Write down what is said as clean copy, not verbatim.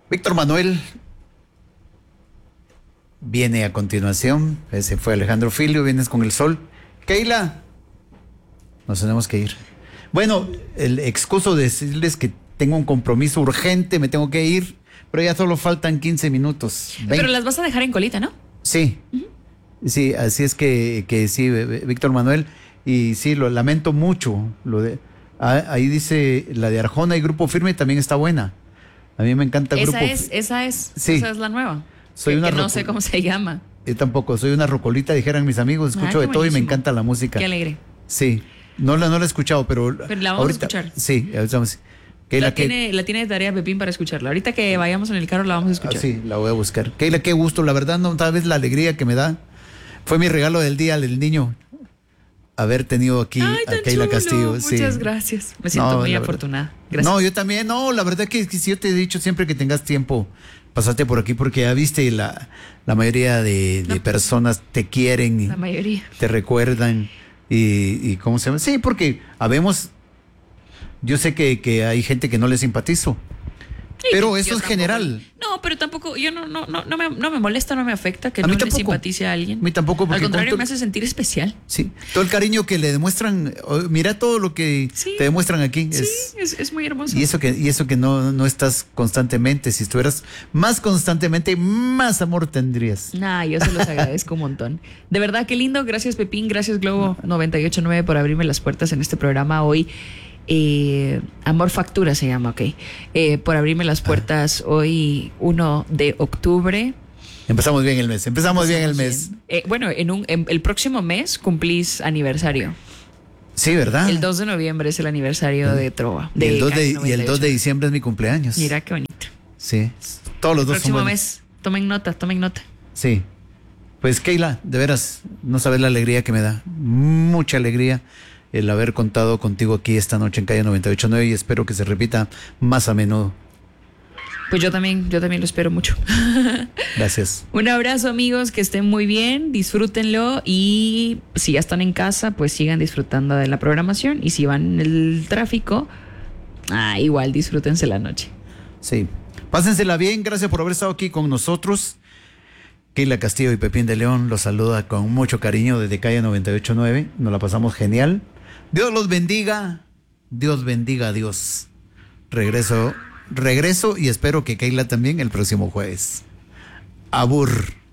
Víctor Manuel viene a continuación. Ese fue Alejandro Filio, vienes con el sol. Keila, nos tenemos que ir. Bueno, el excuso de decirles que tengo un compromiso urgente, me tengo que ir, pero ya solo faltan 15 minutos. 20. Pero las vas a dejar en colita, ¿no? Sí, sí, así es que sí, Víctor Manuel, y sí, lo lamento mucho. Ahí dice la de Arjona y Grupo Firme también está buena. A mí me encanta Grupo Firme. Esa es la nueva. Que no sé cómo se llama. Yo tampoco, soy una rocolita, dijeran mis amigos, escucho de todo y me encanta la música. Qué alegre. Sí, no la he escuchado, pero la vamos ahorita, a escuchar. Sí, vamos. La tiene de tarea Pepín para escucharla. Ahorita que vayamos en el carro la vamos a escuchar. Sí, la voy a buscar. Keila, qué gusto, la verdad, no sabes la alegría que me da. Fue mi regalo del día del niño haber tenido aquí a Keila Castillo. Muchas gracias. Me siento muy afortunada. Gracias. No, yo también, la verdad que si yo te he dicho siempre que tengas tiempo, pasate por aquí porque ya viste la mayoría de personas te quieren. La mayoría. Te recuerdan y ¿cómo se llama? Sí, porque yo sé que hay gente que no le simpatizo. Sí, pero eso es general. No, pero tampoco, yo no me molesta, no me afecta que no le simpatice a alguien. A mí tampoco. Al contrario, me hace sentir especial. Sí, todo el cariño que le demuestran, mira todo lo que te demuestran aquí. Sí, es muy hermoso. Y eso que no estás constantemente, si estuvieras más constantemente, más amor tendrías. Yo se los agradezco un montón. De verdad, qué lindo. Gracias, Pepín, gracias, Globo 98.9 por abrirme las puertas en este programa hoy. Amor Factura se llama, por abrirme las puertas hoy 1 de octubre. Empezamos bien el mes. Bueno, el próximo mes cumplís aniversario. Sí, ¿verdad? El 2 de noviembre es el aniversario de Trova. Y el 2 de diciembre es mi cumpleaños. Mira qué bonito. Sí, todos los dos son buenos. El próximo mes, tomen nota. Sí. Pues Keila, de veras, no sabes la alegría que me da. Mucha alegría el haber contado contigo aquí esta noche en Calle 98.9 y espero que se repita más a menudo. Pues yo también lo espero mucho. Gracias. Un abrazo, amigos, que estén muy bien, disfrútenlo y si ya están en casa, pues sigan disfrutando de la programación y si van en el tráfico, igual disfrútense la noche. Sí, pásensela bien, gracias por haber estado aquí con nosotros. Keila Castillo y Pepín de León los saluda con mucho cariño desde Calle 98.9, nos la pasamos genial. Dios los bendiga, Dios bendiga a Dios. Regreso y espero que Keila también el próximo jueves. Abur.